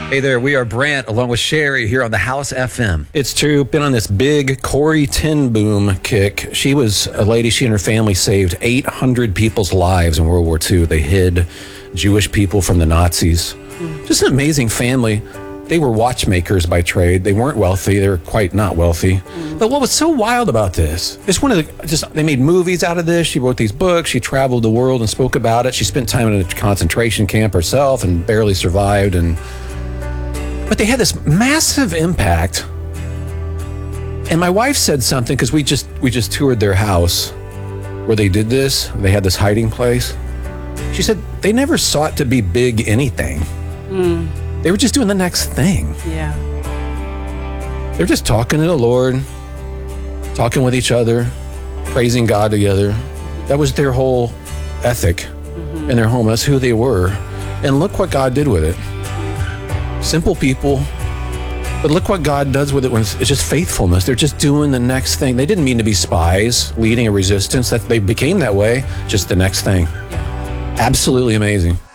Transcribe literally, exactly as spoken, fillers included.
Hey there, we are Brant along with Sherry here on the House F M. It's true. Been on this big Corrie ten Boom kick. She was a lady, she and her family saved eight hundred people's lives in World War Two. They hid Jewish people from the Nazis. Mm. Just an amazing family. They were watchmakers by trade. They weren't wealthy. They were quite not wealthy. Mm. But what was so wild about this? It's one of the, just, they made movies out of this. She wrote these books. She traveled the world and spoke about it. She spent time in a concentration camp herself and barely survived. And But they had this massive impact. And my wife said something, because we just we just toured their house where they did this. They had this hiding place. She said they never sought to be big anything. Mm. They were just doing the next thing. Yeah. They were just talking to the Lord, talking with each other, praising God together. That was their whole ethic mm-hmm. in their home. That's who they were. And look what God did with it. Simple people, but look what God does with it when it's, it's just faithfulness. They're just doing the next thing. They didn't mean to be spies, leading a resistance. That they became that way, just the next thing. Absolutely amazing.